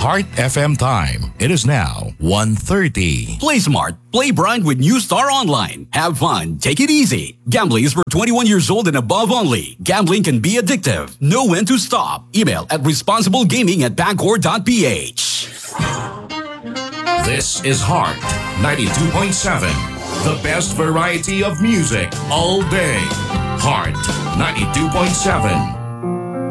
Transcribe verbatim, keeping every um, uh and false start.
Heart F M time. It is now one thirty. Play smart. Play blind with New Star Online. Have fun. Take it easy. Gambling is for twenty-one years old and above only. Gambling can be addictive. Know when to stop. Email at responsiblegaming at bangor dot p h. This is Heart ninety-two point seven. The best variety of music all day. Heart ninety-two point seven.